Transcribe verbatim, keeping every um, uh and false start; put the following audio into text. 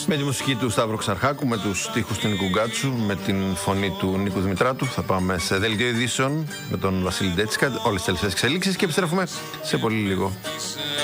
Με τη μουσική του Σταύρου Ξαρχάκου, με τους στίχους του Νίκου Γκάτσου, με την φωνή του Νίκου Δημητράτου, θα πάμε σε δελτίο ειδήσεων με τον Βασίλη Ντέτσικα, όλες τις τελευταίες εξελίξεις και επιστρέφουμε σε πολύ λίγο.